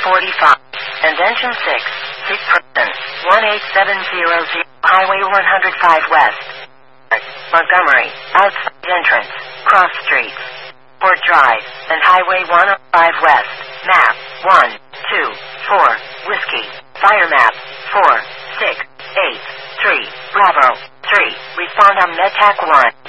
45. And engine 6. 6 person. 18700. Highway 105 West. Montgomery. Outside entrance. Cross streets. Port Drive. And Highway 105 West. Map. 1, 2, 4. Whiskey. Fire map. 4, 6, 8, 3. Bravo. 3. Respond on MedTac 1.